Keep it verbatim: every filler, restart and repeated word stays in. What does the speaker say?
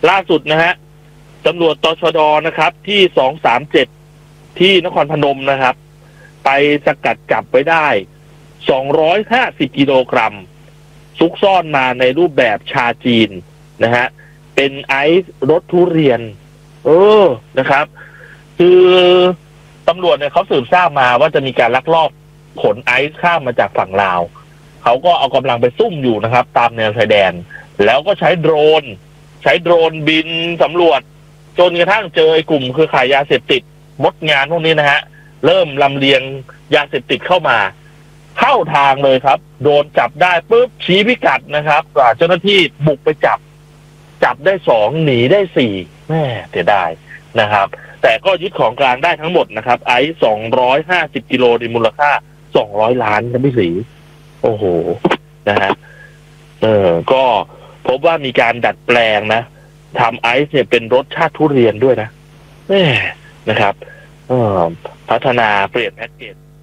ล่าสุดนะฮะตำรวจตชดนะครับที่สองสามเจ็ดที่นครพนมนะครับไปสกัดจับไว้ได้สองร้อยห้าสิบกิโลกรัมซุกซ่อนมาในรูปแบบชาจีนนะฮะเป็นไอซ์รสทุเรียนเออนะครับคือตำรวจเนี่ยเขาสืบทราบมาว่าจะมีการลักลอบขนไอซ์ข้ามมาจากฝั่งลาวเขาก็เอากำลังไปซุ่มอยู่นะครับตามแนวชายแดนแล้วก็ใช้โดรนใช้โดรนบินสำรวจจนกระทั่งเจอไอ้กลุ่มเครือข่ายยาเสพติดมดงานพวกนี้นะฮะเริ่มลำเลียงยาเสพติดเข้ามาเข้าทางเลยครับโดนจับได้ปุ๊บชี้พิกัดนะครับเจ้าหน้าที่บุกไปจับจับได้สองหนีได้สี่แม่เสียดายนะครับแต่ก็ยึดของกลางได้ทั้งหมดนะครับไอซ์สองร้อยห้าสิบกิโลในมูลค่าสองร้อยล้านนะพี่ศรีโอ้โหนะฮะเออก็พบว่ามีการดัดแปลงนะทำไอซ์เนี่ยเป็นรสชาติทุเรียนด้วยนะแม่นะครับเออพัฒนาเปลี่ยนแพ็กเกจ